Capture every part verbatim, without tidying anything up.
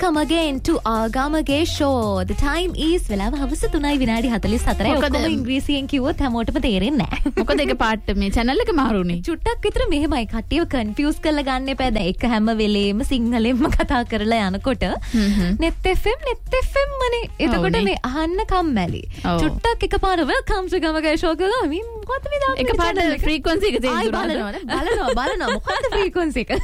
welcome again to Agamage show. The time is වෙලාව හවස තුනයි විනාඩි හතළිස් හතරයි. ඔක්කොම ඉංග්‍රීසියෙන් කිව්වොත් හැමෝටම තේරෙන්නේ නැහැ. මොකද ඒක පාට මේ channel එක මාරුනේ. චුට්ටක් විතර මෙහෙමයි කට්ටියව confuse කරලා ගන්න එපා. දැන් එක හැම වෙලේම සිංහලෙන්ම කතා කරලා යනකොට net fm net fm මනේ. එතකොට මේ අහන්න කම්මැලි. චුට්ටක් එකපාර welcome to Agamage show කියලා මේ මොකද්ද මේ දාන්නේ? එකපාරට frequency එක change කරනවා. බලනවා බලනවා මොකද්ද frequency එක?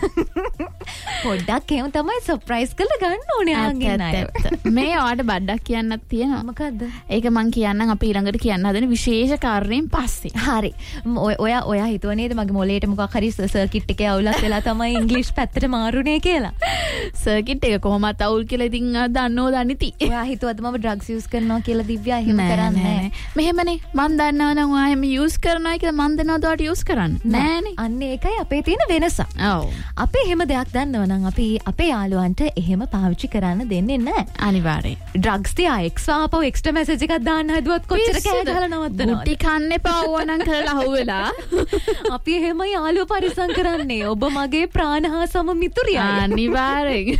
පොඩ්ඩක් එහෙම තමයි surprise කරලා ගන්න ඕනේ ආගෙන අය. මේ ඔයාලට බඩක් කියන්නත් තියෙනවා. මොකද්ද? ඒක මං කියන්නම් අපි ඊළඟට කියන්න හදන විශේෂ කාරණයෙන් පස්සේ. හරි. ඔයා ඔයා හිතුව නේද මගේ මොලේට මොකක් හරි සර්කිට් එකේ අවුලක් වෙලා තමයි ඉංග්‍රීසි පැත්තට මාරුනේ කියලා. සර්කිට් එක කොහොමත් අවුල් කියලා ඉතින් දන්නෝ දනිති. ඔයා හිතුවද මම ඩ්‍රග්ස් යූස් කරනවා කියලා දිව්‍යා එහෙම කරන්නේ නැහැ. මෙහෙමනේ මං දන්නවා නම් ඔයා එහෙම යූස් කරනවා කියලා මං දන්නවද ඔයාට යූස් කරන්න? නෑනේ. අන්න ඒකයි අපේ තියෙන වෙනස. ඔව්. අපි එහෙම දෙයක් දන්නවා නම් අපි අපේ යාළුවන්ට එහෙම පාවිච්චි කරන්න දෙන්නේ නැහැ. අනිවාර්යෙන්. ඩ්‍රග්ස් තියා එක්ස් ආපහු එක්ස්ට්‍රා මැසේජ් එකක් දාන්න හදුවත් කොච්චර කෑ ගහලා නවත්තනවද? ගුටි කන්න එපා ඕනනම් කරලා අහුවෙලා. අපි එහෙම යාළුව පරිසම් කරන්නේ. ඔබ මගේ ප්‍රාණ හා සම මිතුරියයි. අනිවාර්යෙන්.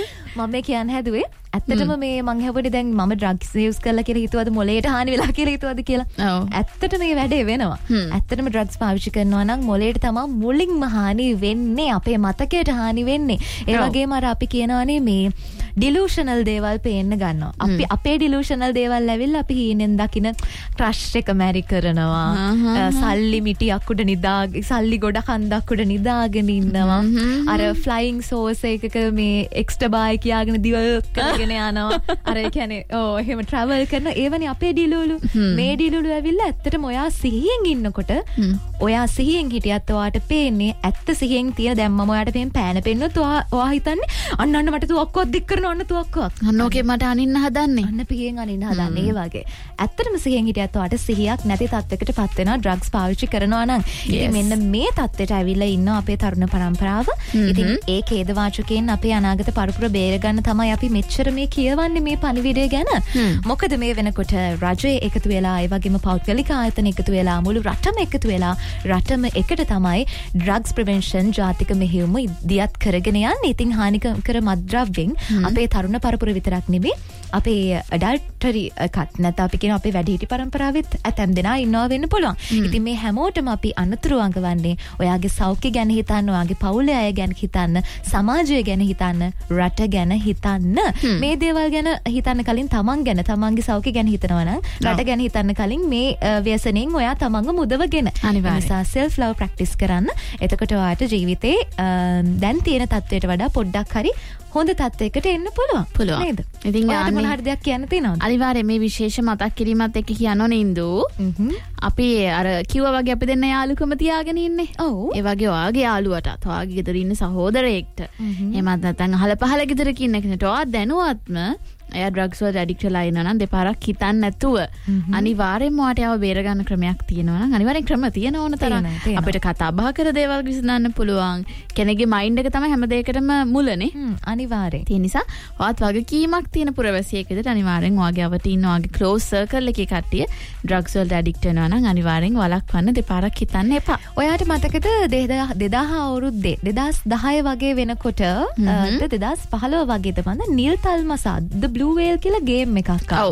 මම කියන්න හැදුවේ ඇත්තටම මේ මං හැවුවේ දැන් මම ඩ්‍රග්ස් යූස් කරලා කියලා හිතුවද මොලේට හානි වෙලා කියලා හිතුවද කියලා. ඇත්තට මේ වැඩේ වෙනවා. ඇත්තටම ඩ්‍රග්ස් පාවිච්චි කරනවා නම් මොලේට තමයි මුලින්ම හානි වෙන්නේ. අපේ මතකයට හානි වෙන්නේ. ඒ වගේම අර අපි කියනවානේ මේ ඩිලූෂනල් දේවල් පේන්න ගන්නවා. අපි අපේ ඩිලූෂනල් දේවල් ඇවිල්ලා අපි හීනෙන් දකින ක්‍රෂ් එක මැරි කරනවා. සල්ලි මිටියක් උඩ නිදාගෙන සල්ලි ගොඩ කන්දක් උඩ නිදාගෙන ඉන්නවා. අර ෆ්ලයිං සෝස් එකක මේ එක්ස්ට්‍රා බායි කියාගෙන දිවල් කරගෙන යනවා. අර ඒ කියන්නේ ඕ එහෙම ට්‍රැවල් කරන ඒවනේ අපේ ඩිලූලු. මේ ඩිලූලු ඇවිල්ලා ඇත්තටම ඔයා සිහියෙන් ඉන්නකොට ඔයා සිහියෙන් හිටියත් ඔයාට පේන්නේ ඇත්ත සිහියෙන් තියෙන දැන් මම ඔයාට පේන පෑන පෙන්නොත් ඔයා හිතන්නේ අන්න අන්න මට තුවක්කුවක් දික් කරනවා අන්න තුවක්කුවක්. අන්න ඕකේ මට අනින්න හදන්නේ. අන්න පියෙන් අනින්න හදන්නේ ඒ වගේ. ඇත්තටම සිහියෙන් හිටියත් ඔයාට සිහියක් නැති තත්යකට පත් වෙනවා ඩ්‍රග්ස් පාවිච්චි කරනවා නම්. ඉතින් මෙන්න මේ තත්ත්වයට ඇවිල්ලා ඉන්නවා අපේ තරුණ පරම්පරාව. ඉතින් ඒ ඛේද වාචකයෙන් අපේ අනාගත පරපුර බේර ගන්න තමයි අපි මෙච්චර මේ කියවන්නේ මේ පණිවිඩය ගැන. මොකද මේ වෙනකොට රජයේ එකතු වෙලා ඒ වගේම පෞද්ගලික ආයතන එකතු වෙලා මුළු රටම එකතු වෙලා රටම එකට තමයි ඩ්‍රග්ස් ප්‍රිවෙන්ෂන් ජාතික මෙහෙයුම ඉදිරියට කරගෙන යන්නේ. ඉතින් හානිකර මත්ද්‍රව්‍යෙන් අපේ තරුණ පරපුර විතරක් නෙමෙයි අපේ ඇඩල්ටරි එකත් නැත්නම් අපි කියන අපේ වැඩිහිටි පරම්පරාවෙත් ඇතැම් දෙනා ඉන්නවා වෙන්න පුළුවන්. ඉතින් මේ හැමෝටම අපි අනුතුරු අඟවන්නේ ඔයාගේ සෞඛ්‍ය ගැන හිතන්න, ඔයාගේ පවුලේ අය ගැන හිතන්න, සමාජය ගැන හිතන්න, රට ගැන හිතන්න. මේ දේවල් ගැන හිතන්න කලින් තමන් ගැන, තමන්ගේ සෞඛ්‍ය ගැන හිතනවා නම් රට ගැන හිතන්න කලින් මේ ව්‍යසනයෙන් ඔයා තමන්ව මුදවගෙන. අනිවාර්යයෙන්. නිසා self love practice කරන්න. එතකොට ඔයාට ජීවිතේ දැන් තියෙන තත්ත්වයට වඩා පොඩ්ඩක් හරි හොඳ තත්ත්වයකට එන්න පුළුවන්. පුළුවන්. නේද? ඉතින් ඔයාට මොන හරි දෙයක් කියන්න තියෙනවද? අනිවාර්යයෙන් මේ විශේෂ මතක් කිරීමත් එක්ක කියන්න ඕනේ ඉන්දු. අපි අර කිව්වා වගේ අපි දෙන්න යාළුකම තියාගෙන ඉන්නේ. ඔව්. ඒ වගේ ඔයාගේ යාළුවටත් ඔයාගේ ගෙදර ඉන්න සහෝදරයෙක්ට එහෙමත් නැත්නම් අහල පහල ගෙදරක ඉන්න කෙනෙක්ට ඔයා දැනුවත්ම එයා ඩ්‍රග්ස් වලට ඇඩික්ට් වෙලා ඉන්නවා නම් දෙපාරක් හිතන්න නැතුව අනිවාර්යෙන්ම ඔයාට යව බේර ගන්න ක්‍රමයක් තියෙනවා නම් අනිවාර්යෙන් ක්‍රම තියෙන ඕන තරම් අපිට කතා බහ කර දේවල් විසඳන්න පුළුවන්. කෙනෙක්ගේ මයින්ඩ් එක තමයි හැම දෙයකටම මුලනේ. අනිවාර්යෙන්. ඒ නිසා ඔයාත් වගකීමක් තියෙන පුරවැසියෙක් විදිහට අනිවාර්යෙන් ඔයාගේ අවට ඉන්න ඔයාගේ ක්ලෝස් සර්කල් එකේ කට්ටිය ඩ්‍රග්ස් වලට ඇඩික්ට් වෙනවා නම් අනිවාර්යෙන් වළක්වන්න දෙපාරක් හිතන්න එපා. ඔයාට මතකද දෙදාහ අවුරුද්දේ දෙදාස් දහය වගේ වෙනකොට දෙදාස් පහළොව වගේද මන්ද නිල් තල්මසා Blue Whale කියලා ගේම් එකක් ආවා.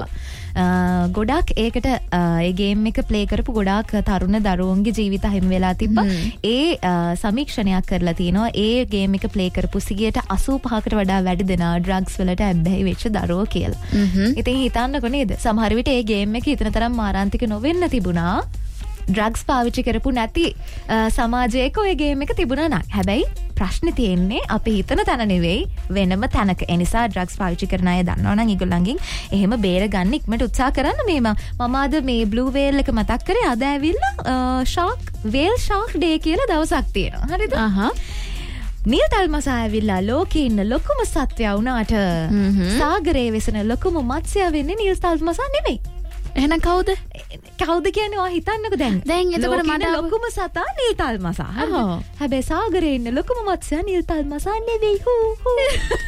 ගොඩක් ඒකට ඒ ගේම් එක ප්ලේ කරපු ගොඩාක් තරුණ දරුවන්ගේ ජීවිත හිම වෙලා තිබ්බා. ඒ සමීක්ෂණයක් කරලා තිනවා ඒ ගේම් එක ප්ලේ කරපු සියයට අසූ පහකට වඩා වැඩි දෙනා ඩ්‍රග්ස් වලට ඇබ්බැහි වෙච්ච දරුවෝ කියලා. ඉතින් හිතන්නකො නේද? සමහර විට ඒ ගේම් එක හිතන තරම් මාරාන්තික නොවෙන්න තිබුණා. ඩ්‍රග්ස් පාවිච්චි කරපු නැති සමාජයක ඔය ගේම් එක තිබුණා නම්. හැබැයි ප්‍රශ්නේ තියෙන්නේ අපි හිතන තැන නෙවෙයි වෙනම තැනක. ඒ නිසා ඩ්‍රග්ස් පාවිච්චි කරන අය දන්නවනම් ඊගොල්ලන්ගෙන් එහෙම බේර ගන්න ඉක්මනට උත්සාහ කරන්න. මේ මම අද මේ බ්ලූ වේල් එක මතක් කරේ. අද ඇවිල්ලා ෂාක් වේල් ෂාක් ඩේ කියලා දවසක් තියෙනවා. හරිද? අහහ. නිල් තල්මසා ඇවිල්ලා ලෝකේ ඉන්න ලොකුම සත්වයා වුණාට සාගරයේ වෙසෙන ලොකුම මත්ස්‍යයා වෙන්නේ නිල් තල්මසා නෙවෙයි. එහෙනම් කවුද? කවුද කියන්නේ ඔයා හිතන්නකෝ දැන්. දැන් එතකොට මට ලොකුම සතා නිල් තල්මසා. හැබැයි සාගරේ ඉන්න ලොකුම මත්ස්‍යයා නිල් තල්මසා නෙවෙයි. හූ හූ.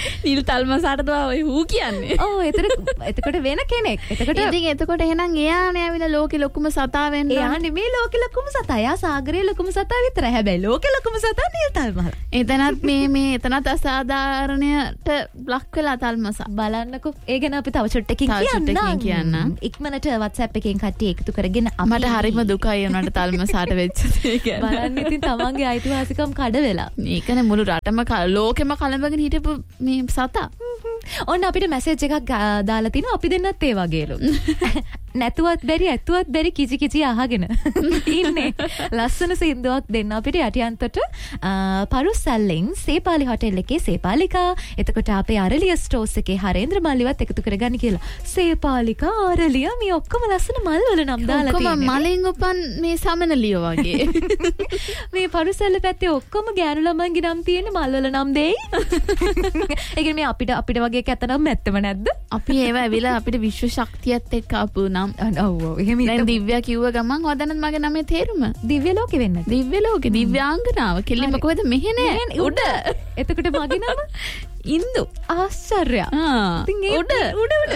නිල් තල්මසාටද ඔය හූ කියන්නේ. ඔව් එතන එතකොට වෙන කෙනෙක්. එතකොට ඉතින් එතකොට එහෙනම් එයානේ ඇවිල්ලා ලෝකෙ ලොකුම සතා වෙන්න. එයා නෙමෙයි ලෝකෙ ලොකුම සතා. එයා සාගරයේ ලොකුම සතා විතරයි. හැබැයි ලෝකෙ ලොකුම සතා නිල් තල්මස. එතනත් මේ මේ එතනත් අසාධාරණයට ලක් වෙලා තල්මසා. බලන්නකෝ. ඒ ගැන අපි තව චුට්ටකින් කියන්න. ඉක්මනට WhatsApp එකෙන් කට්ටිය එකතු කරගෙන මට හරිම දුකයි උනට තල්මසාට වෙච්ච දේ ගැන. බලන්න ඉතින් තමන්ගේ අයිතිවාසිකම් කඩ වෙලා. මේකනේ මුළු රටම ලෝකෙම කලඹගෙන හිටපු මේ සතා. ඔන්න අපිට මැසේජ් එකක් දාලා තිනවා අපි දෙන්නත් ඒ වගේලු. නැතුවත් බැරි ඇතුවත් බැරි කිචි කිචි අහගෙන ඉන්නේ. ලස්සන සින්දුවක් දෙන්න අපිට යටියන්තට පරුසැල්ලෙන් සේපාලි හොටෙල් එකේ සේපාලිකා. එතකොට අපේ අරලිය ස්ටෝර්ස් එකේ හරේන්ද්‍ර මල්ලිවත් එකතු කරගන්න කියලා. සේපාලිකා අරලිය මේ ඔක්කොම ලස්සන මල් වල නම් දාලා තියෙනවා. ඔක්කොම මලෙන් උපන් මේ සමනලිය වගේ. මේ පරුසැල්ල පැත්තේ ඔක්කොම ගෑනු ළමන්ගේ නම් තියෙන්නේ මල් වල නම් දෙයි. ඒ කියන්නේ මේ අපිට අපිට වගේ කැත නම් නැත්තම නැද්ද? අපි ඒව ඇවිල්ලා අපිට විශ්ව ශක්තියත් එක්ක ආපු නම් ඔව් ඔව් එහෙම දැන් දිව්‍යා කිව්ව ගමන් හොදනත් මගේ නමේ තේරුම දිව්‍ය ලෝකෙ වෙන්න. දිව්‍ය ලෝකෙ දිව්‍යාංගනාව කෙලින්ම කොහෙද මෙහෙ නෑ උඩ. එතකොට මගේ නම ඉන්දු. ආශ්චර්ය. ආ උඩ උඩ උඩ.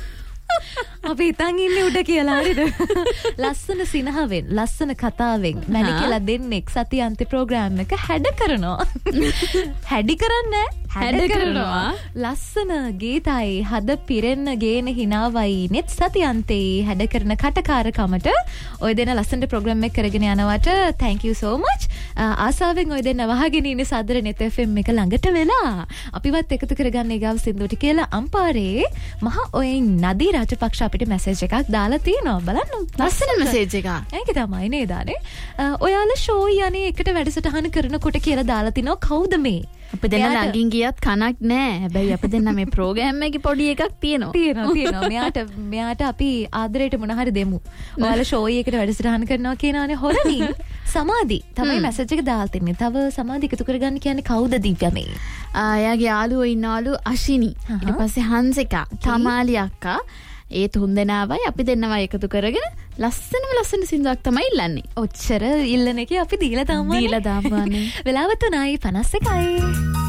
අපි හිතන් ඉන්නේ උඩ කියලා හරිද? ලස්සන සිනහවෙන් ලස්සන කතාවෙන් මැනි කියලා දෙන්නෙක් සතිය අන්ති ප්‍රෝග්‍රෑම් එක හැඩ කරනවා. හැඩි කරන්නේ හැඩ කරනවා. ලස්සන ගීතයි හද පිරෙන්න ගේන හිනාවයි net සතිය අන්තේ හැඩ කරන කටකාරකමට ඔය දෙන ලස්සනට ප්‍රෝග්‍රෑම් එක කරගෙන යනවට thank you so much. ආසාවෙන් ඔය දෙන්න වහගෙන ඉන්නේ සාදර net F M එක ළඟට වෙලා අපිවත් එකතු කරගන්න ඒගාව සින්දුවට කියලා අම්පාරේ මහ ඔයෙන් නදී රාජපක්ෂ අපිට මැසේජ් එකක් දාලා තියෙනවා. බලන්න ලස්සන මැසේජ් එකක්. ඒක තමයි නේද අනේ. ඔයාලා ෂෝ යන්නේ එකට වැඩසටහන කරනකොට කියලා දාලා තිනවා කවුද මේ? අපි දෙන්න ළඟින් ගියත් කනක් නෑ. හැබැයි අපි දෙන්න මේ ප්‍රෝග්‍රෑම් එකේ පොඩි එකක් තියෙනවා. තියෙනවා තියෙනවා. මෙයාට මෙයාට අපි ආදරයට මොන හරි දෙමු. ඔයාලා ෂෝ එකකට වැඩසටහන කරනවා කියනවානේ හොරණි. සමාධි තමයි මැසේජ් එක දාලා තින්නේ. තව සමාධි එකතු කරගන්න කියන්නේ කවුද දිව්‍ය මේ? ආයාගේ යාළුවෝ ඉන්නවලු අශිනි. ඊට පස්සේ හංසිකා, තමාලි අක්කා ඒ තුන් දෙනාවයි අපි දෙන්නවා එකතු කරගෙන ලස්සනම ලස්සන සින්දුවක් තමයි ඉල්ලන්නේ. ඔච්චර ඉල්ලන එකේ අපි දීලා දාමු. දීලා දාමු. වෙලාව තුනයි පනස් එකයි.